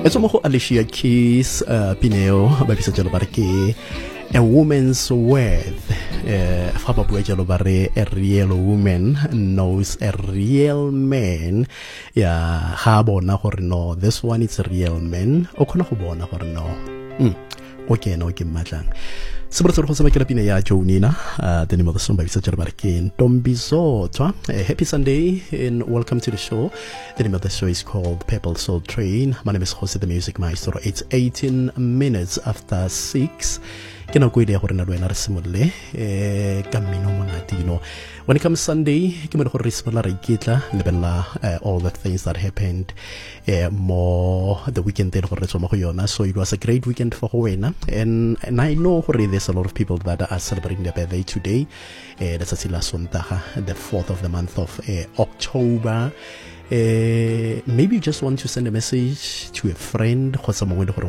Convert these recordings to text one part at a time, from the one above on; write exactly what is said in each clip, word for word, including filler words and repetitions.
It's mo Alicia Keys uh, Pineo ba bisa jalo bare ke a woman's worth. Uh, fa ba bua jalo bare a real woman knows a real man. Ya ha bona gore no, this one is a real man. O khona go bona gore no. Mm. Okay, no ke matlang. Sebetulnya saya kira pina ya Jonina, the name of the song by Mister Barkin. Tombizo, happy Sunday and welcome to the show. The name of the show is called Purple Soul Train. My name is Jose, the Music Maestro. It's eighteen minutes after six. Kena ko idea gore na lwena re simolole eh kamino monatino. When it comes Sunday, ke mo go re simola re iketla lebella all the things that happened eh more the weekend there gore tsoma go yona. So it was a great weekend for wena, and and I know gore there's a lot of people that are celebrating their birthday today. Eh that's a Sontaga, the fourth of the month of eh, October. Uh, maybe you just want to send a message to a friend or someone who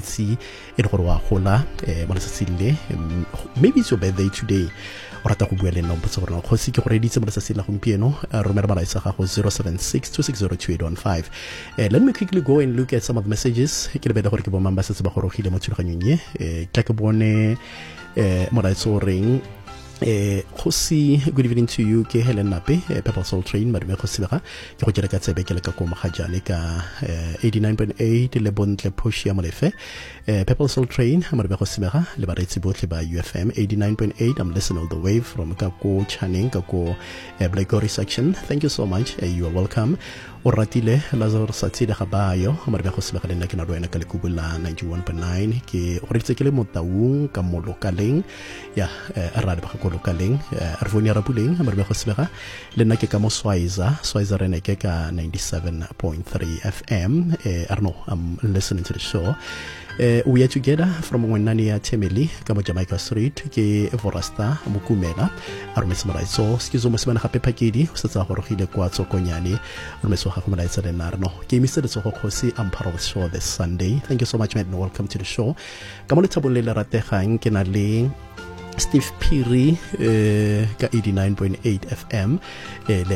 maybe it's your birthday today or at zero seven six two six zero two eight one five. Uh, let me quickly go and look at some of the messages. Uh, Eh, Hosi, good evening to you. Ke Helen Nape, Purple Soul Train, Madame Hosibara, Kojaka Tsebeke Koma Hajanika, eighty-nine point eight, Le Bon Le Pushia Molefe, Purple Soul Train, Madame Hosibara, Liberati Botle by U F M, eighty-nine point eight. I'm listening all the way from Kako Channing, Kako Blackberry section. Thank you so much. Uh, you are welcome. Oratile Lazar Satida Habayo, Madame Hosibara, Nakina Kalikubula, ninety-one point nine, Ki Oritikele Motaung, Kamolo Kaling, ya, Arad localing Arvonia Rabuling Amarbe Hosbera Lena ke ka mo Swaiza Swaiza rene ke ka ninety-seven point three F M. eh, Arno, I'm listening to the show. Uh, we are together from Wenania Temeli, Kamo Jamaica Street, ke Vorasta, Mukumela, Armesmara. So, skizo Mesmana Happy Pakidi, Sasa Horohile Quatso Konyani, Armeso Hakumalaisa de Narno. Ke Mister Sohokosi, I'm part of the show this Sunday. Thank you so much, man. Welcome to the show. Kamole Tabule Rateha, Kenali. Steve Piri, uh, eighty-nine point eight F M. Uh,